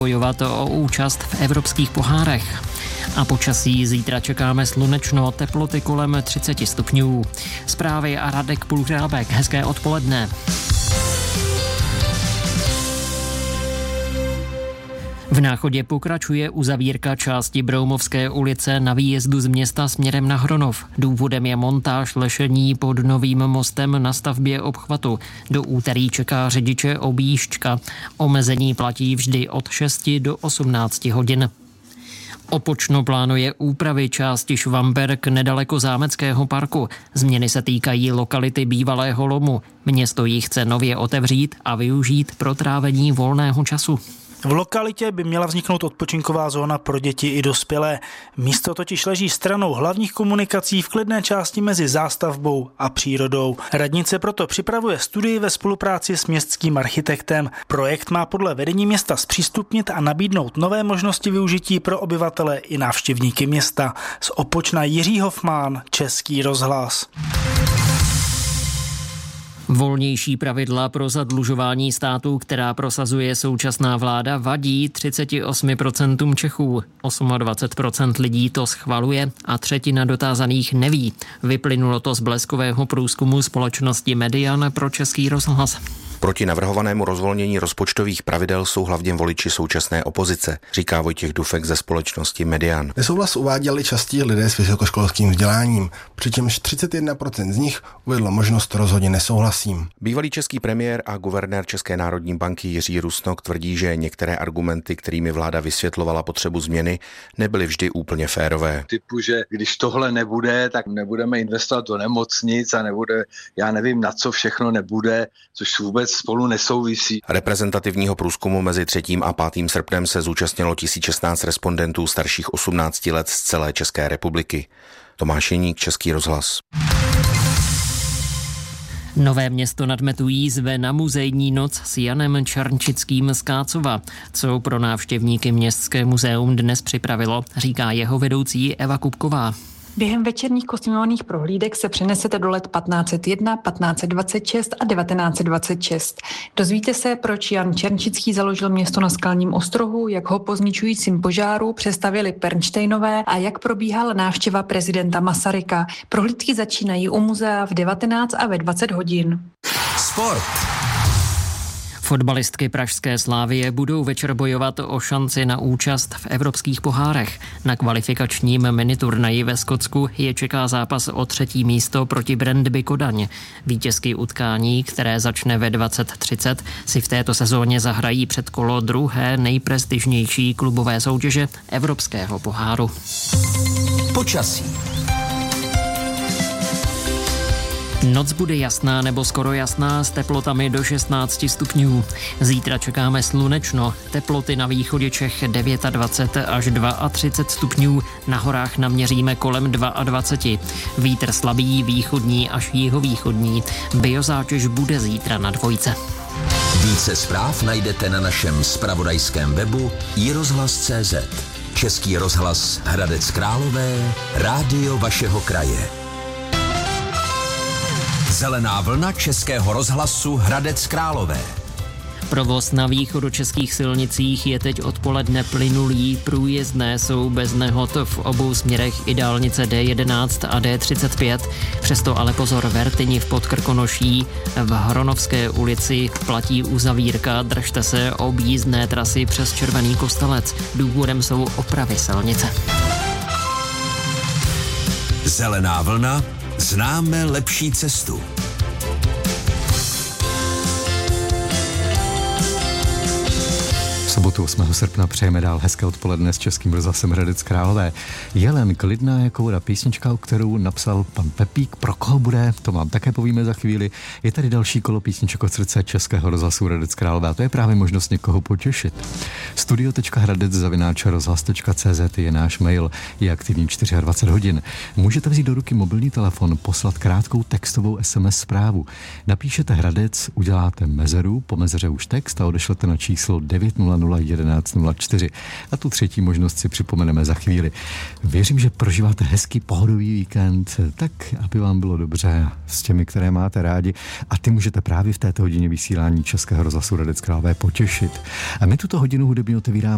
bojovat o účast v evropských pohárech. A počasí zítra čekáme slunečno, teploty kolem 30 stupňů. Zprávy a Radek Půlhřábek. Hezké odpoledne. V Náchodě pokračuje uzavírka části Broumovské ulice na výjezdu z města směrem na Hronov. Důvodem je montáž lešení pod novým mostem na stavbě obchvatu. Do úterý čeká řidiče objížďka. Omezení platí vždy od 6 do 18 hodin. Opočno plánuje úpravy části Švamberk nedaleko Zámeckého parku. Změny se týkají lokality bývalého lomu. Město ji chce nově otevřít a využít pro trávení volného času. V lokalitě by měla vzniknout odpočinková zóna pro děti i dospělé. Místo totiž leží stranou hlavních komunikací v klidné části mezi zástavbou a přírodou. Radnice proto připravuje studii ve spolupráci s městským architektem. Projekt má podle vedení města zpřístupnit a nabídnout nové možnosti využití pro obyvatele i návštěvníky města. Z Opočna Jiří Hofmán, Český rozhlas. Volnější pravidla pro zadlužování státu, která prosazuje současná vláda, vadí 38% Čechů. 28% lidí to schvaluje a třetina dotázaných neví. Vyplynulo to z bleskového průzkumu společnosti Median pro Český rozhlas. Proti navrhovanému rozvolnění rozpočtových pravidel jsou hlavně voliči současné opozice, říká Vojtěch Dufek ze společnosti Median. Nesouhlas uváděli častí lidé s vysokoškolským vzděláním, přičemž 31% z nich uvedlo možnost rozhodně nesouhlasím. Bývalý český premiér a guvernér České národní banky Jiří Rusnok tvrdí, že některé argumenty, kterými vláda vysvětlovala potřebu změny, nebyly vždy úplně férové. Typu, že když tohle nebude, tak nebudeme investovat do nemocnic a nebude, já nevím, na co všechno nebude, což vůbec spolu nesouvisí. Reprezentativního průzkumu mezi 3. a 5. srpnem se zúčastnilo 1016 respondentů starších 18 let z celé České republiky. Tomáš Jeník, Český rozhlas. Nové Město nad Metují zve na muzejní noc s Janem Černčickým z Kácova. Co pro návštěvníky Městské muzeum dnes připravilo, říká jeho vedoucí Eva Kupková. Během večerních kostýmovaných prohlídek se přenesete do let 1501, 1526 a 1926. Dozvíte se, proč Jan Černčický založil město na Skalním ostrohu, jak ho po zničujícím požáru přestavěli Pernštejnové a jak probíhala návštěva prezidenta Masaryka. Prohlídky začínají u muzea v 19 a ve 20 hodin. Sport. Fotbalistky pražské Slavie budou večer bojovat o šanci na účast v evropských pohárech. Na kvalifikačním miniturnaji ve Skotsku je čeká zápas o 3. místo proti Brøndby Kodaň. Vítězky utkání, které začne ve 20:30, si v této sezóně zahrají předkolo druhé nejprestižnější klubové soutěže Evropského poháru. Počasí. Noc bude jasná nebo skoro jasná s teplotami do 16 stupňů. Zítra čekáme slunečno, teploty na východě Čech 29 až 32 stupňů, na horách naměříme kolem 22. Vítr slabý, východní až jihovýchodní. Biozátěž bude zítra na 2. Více zpráv najdete na našem zpravodajském webu iRozhlas.cz. Český rozhlas Hradec Králové, rádio vašeho kraje. Zelená vlna Českého rozhlasu Hradec Králové. Provoz na východočeských silnicích je teď odpoledne plynulý, průjezdné jsou bez nehod v obou směrech i dálnice D11 a D35. Přesto ale pozor, Vertyni v Podkrkonoší, v Hronovské ulici platí uzavírka, držte se objízdné trasy přes Červený Kostelec. Důvodem jsou opravy silnice. Zelená vlna, známe lepší cestu. V sobotu 8. srpna přejeme dál hezké odpoledne s Českým rozhlasem Hradec Králové. Jelen, klidná jako voda, písnička, kterou napsal pan Pepík. Pro koho bude, to vám také povíme za chvíli. Je tady další kolo písniček od srdce Českého rozhlasu Hradec Králové a to je právě možnost někoho potěšit. studio.hradec@rozhlas.cz je náš mail, je aktivní 24 hodin. Můžete vzít do ruky mobilní telefon, poslat krátkou textovou SMS zprávu. Napíšete Hradec, uděláte mezeru, po mezeře už text a odešlete na číslo 900 1104. A tu třetí možnost si připomeneme za chvíli. Věřím, že prožíváte hezký pohodový víkend, tak aby vám bylo dobře s těmi, které máte rádi, a ty můžete právě v této hodině vysílání Českého rozhlasu Hradec Králové potěšit. A my tuto hodinu hudebně otevíráme